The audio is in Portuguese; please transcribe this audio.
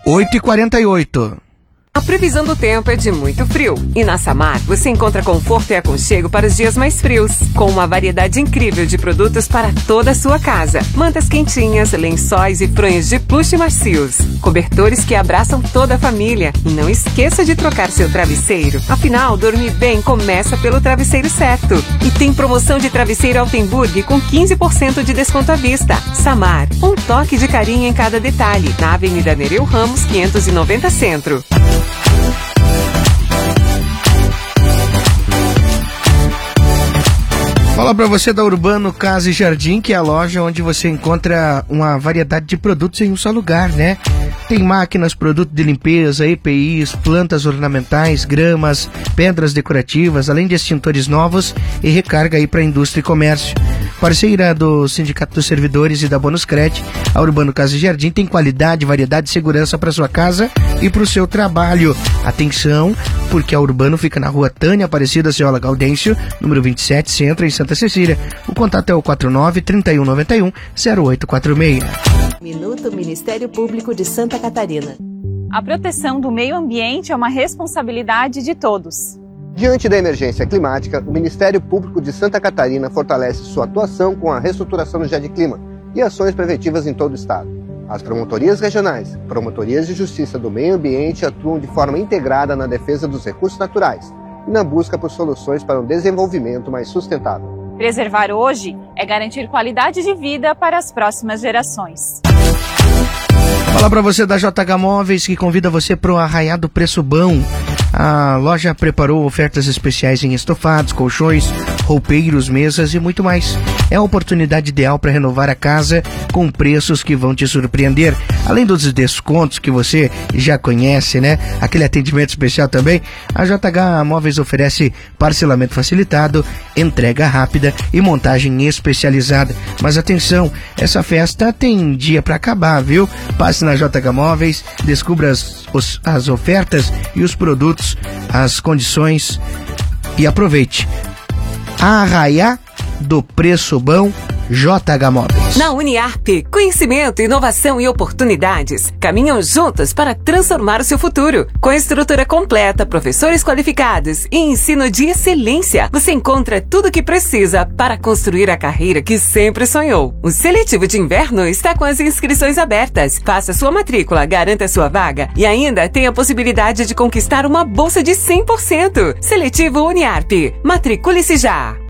8h48. A previsão do tempo é de muito frio. E na Samar, você encontra conforto e aconchego para os dias mais frios. Com uma variedade incrível de produtos para toda a sua casa. Mantas quentinhas, lençóis e fronhos de plush macios. Cobertores que abraçam toda a família. E não esqueça de trocar seu travesseiro. Afinal, dormir bem começa pelo travesseiro certo. E tem promoção de travesseiro Altenburg com 15% de desconto à vista. Samar, um toque de carinho em cada detalhe. Na Avenida Nereu Ramos, 590 Centro. Fala pra você da Urbano Casa e Jardim, que é a loja onde você encontra uma variedade de produtos em um só lugar, né? Tem máquinas, produtos de limpeza, EPIs, plantas ornamentais, gramas, pedras decorativas, além de extintores novos e recarga aí para indústria e comércio. Parceira do Sindicato dos Servidores e da Bonuscred, a Urbano Casa e Jardim tem qualidade, variedade e segurança para sua casa e para o seu trabalho. Atenção, porque a Urbano fica na rua Tânia Aparecida Ciola Gaudêncio, número 27, Centro, em Santa Cecília. O contato é o 49-3191-0846. Minuto Ministério Público de Santa Catarina. A proteção do meio ambiente é uma responsabilidade de todos. Diante da emergência climática, o Ministério Público de Santa Catarina fortalece sua atuação com a reestruturação do GEDclima e ações preventivas em todo o estado. As promotorias regionais, promotorias de justiça do meio ambiente atuam de forma integrada na defesa dos recursos naturais e na busca por soluções para um desenvolvimento mais sustentável. Preservar hoje é garantir qualidade de vida para as próximas gerações. Fala pra você da JH Móveis, que convida você pro Arraiá do Preço Bom. A loja preparou ofertas especiais em estofados, colchões, roupeiros, mesas e muito mais. É a oportunidade ideal para renovar a casa com preços que vão te surpreender. Além dos descontos que você já conhece, né? Aquele atendimento especial também. A JH Móveis oferece parcelamento facilitado, entrega rápida e montagem especializada. Mas atenção, essa festa tem dia para acabar, viu? Passe na JH Móveis, descubra as ofertas e os produtos, as condições e aproveite. Arraiá do Preço Bom, JH Móveis. Na Uniarp, conhecimento, inovação e oportunidades caminham juntos para transformar o seu futuro. Com estrutura completa, professores qualificados e ensino de excelência, você encontra tudo o que precisa para construir a carreira que sempre sonhou. O seletivo de inverno está com as inscrições abertas. Faça sua matrícula, garanta sua vaga e ainda tem a possibilidade de conquistar uma bolsa de 100%. Seletivo Uniarp. Matricule-se já!